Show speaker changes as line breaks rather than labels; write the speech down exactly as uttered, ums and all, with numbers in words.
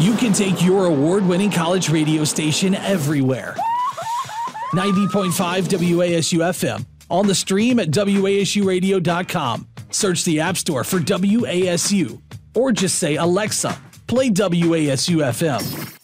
You can take your award-winning college radio station everywhere. ninety point five W A S U F M. On the stream at W A S U radio dot com. Search the App Store for W A S U. Or just say, Alexa, play W A S U F M.